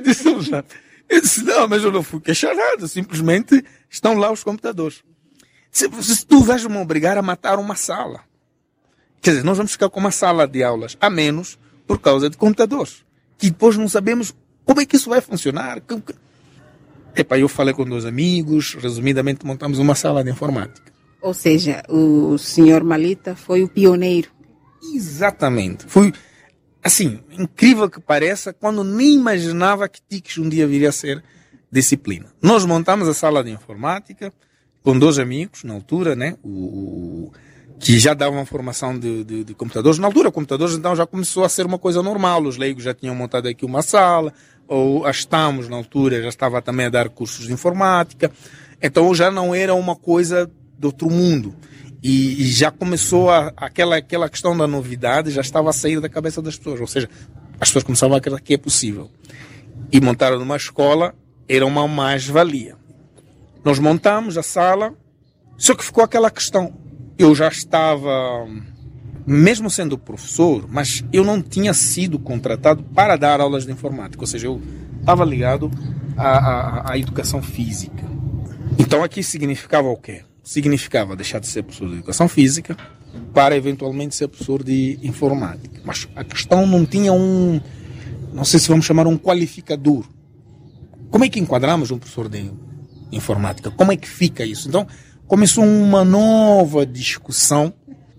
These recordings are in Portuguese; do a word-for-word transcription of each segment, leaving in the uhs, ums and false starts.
disse, eu disse, não, mas eu não fui queixar nada, simplesmente estão lá os computadores. Se, se tu vais me obrigar a matar uma sala, quer dizer, nós vamos ficar com uma sala de aulas a menos por causa de computadores, que depois não sabemos como é que isso vai funcionar. Epa, eu falei com dois amigos, resumidamente montamos uma sala de informática. Ou seja, o senhor Malita foi o pioneiro. Exatamente. Foi, assim, incrível que pareça, quando nem imaginava que T I C S um dia viria a ser disciplina. Nós montamos a sala de informática com dois amigos, na altura, né? O, o, que já davam formação de, de, de computadores. Na altura, computadores, então, já começou a ser uma coisa normal. Os leigos já tinham montado aqui uma sala, ou a Estamos, na altura, já estava também a dar cursos de informática. Então, já não era uma coisa de outro mundo. E, e já começou a, aquela, aquela questão da novidade, já estava a sair da cabeça das pessoas. Ou seja, as pessoas começavam a acreditar que é possível. E montaram numa escola, era uma mais-valia. Nós montamos a sala, só que ficou aquela questão. Eu já estava, mesmo sendo professor, mas eu não tinha sido contratado para dar aulas de informática. Ou seja, eu estava ligado à, à, à educação física. Então aqui significava o quê? Significava deixar de ser professor de educação física para eventualmente ser professor de informática. Mas a questão não tinha um, não sei se vamos chamar um qualificador. Como é que enquadramos um professor de informática? Como é que fica isso? Então começou uma nova discussão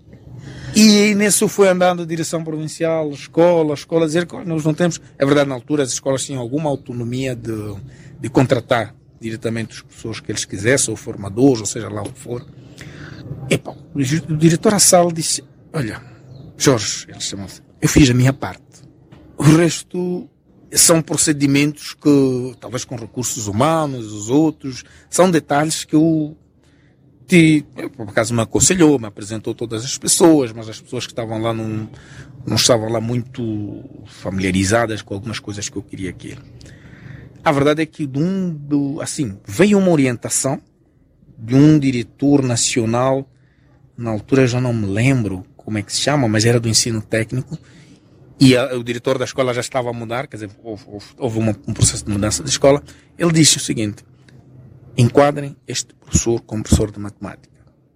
e nisso foi andando direção provincial, escola, escola, dizer que nós não temos, é verdade, na altura as escolas tinham alguma autonomia de, de contratar diretamente os professores que eles quisessem, ou formadores, ou seja lá o que for. Epa, o diretor da sala disse, olha, Jorge, eles chamam-se, eu fiz a minha parte. O resto são procedimentos que, talvez com recursos humanos, os outros, são detalhes que eu te, por acaso me aconselhou, me apresentou todas as pessoas, mas as pessoas que estavam lá não, não estavam lá muito familiarizadas com algumas coisas que eu queria que A verdade é que de um, do, assim, veio uma orientação de um diretor nacional, na altura já não me lembro como é que se chama, mas era do ensino técnico, e a, o diretor da escola já estava a mudar, quer dizer, houve, houve uma, um processo de mudança de escola. Ele disse o seguinte, enquadrem este professor como professor de matemática.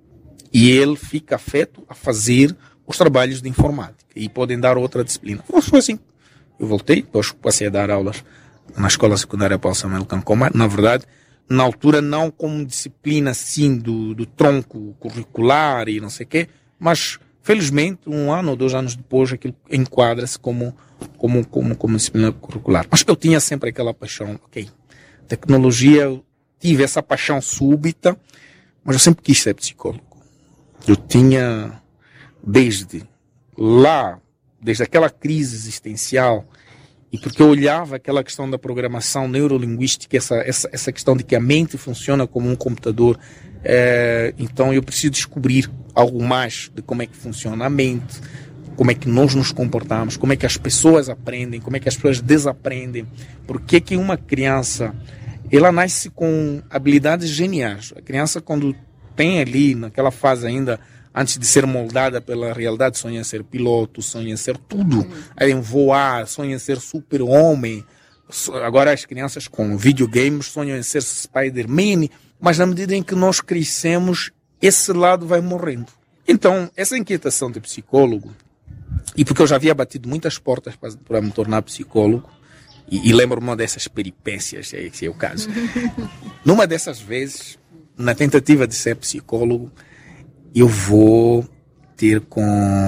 E ele fica afeto a fazer os trabalhos de informática, e podem dar outra disciplina. Foi assim. Eu voltei, depois passei a dar aulas na escola secundária Paulo Samuel Cancoma, na verdade, na altura não como disciplina assim do, do tronco curricular e não sei o quê, mas felizmente um ano ou dois anos depois aquilo enquadra-se como, como, como, como disciplina curricular. Mas eu tinha sempre aquela paixão, ok, tecnologia, eu tive essa paixão súbita, mas eu sempre quis ser psicólogo. Eu tinha, desde lá, desde aquela crise existencial, e porque eu olhava aquela questão da programação neurolinguística, essa, essa, essa questão de que a mente funciona como um computador, é, então eu preciso descobrir algo mais de como é que funciona a mente, como é que nós nos comportamos, como é que as pessoas aprendem, como é que as pessoas desaprendem, por que que uma criança, ela nasce com habilidades geniais. A criança, quando tem ali, naquela fase ainda, antes de ser moldada pela realidade, sonha em ser piloto, sonha em ser tudo, em voar, sonha em ser super-homem. Agora as crianças com videogames sonham em ser Spider-Man, mas na medida em que nós crescemos, esse lado vai morrendo. Então, essa inquietação de psicólogo, e porque eu já havia batido muitas portas para, para me tornar psicólogo, e, e lembro-me dessas peripécias, esse é o caso. Numa dessas vezes, na tentativa de ser psicólogo, eu vou ter com...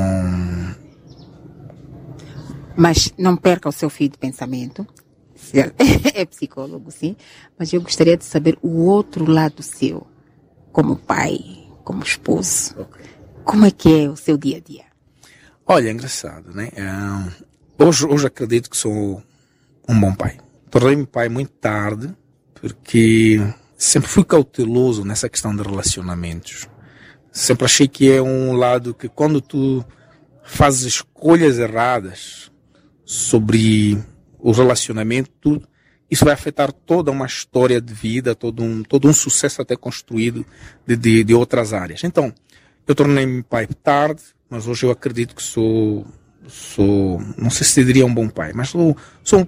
Mas não perca o seu fio de pensamento. É psicólogo, sim. Mas eu gostaria de saber o outro lado seu. Como pai, como esposo. Okay. Como é que é o seu dia a dia? Olha, é engraçado, né? É, hoje, hoje acredito que sou um bom pai. Tornei-me pai muito tarde, porque sempre fui cauteloso nessa questão de relacionamentos. Sempre achei que é um lado que quando tu fazes escolhas erradas sobre o relacionamento, isso vai afetar toda uma história de vida, todo um, todo um sucesso até construído de, de, de outras áreas. Então, eu tornei-me pai tarde, mas hoje eu acredito que sou, sou, não sei se diria um bom pai, mas sou, sou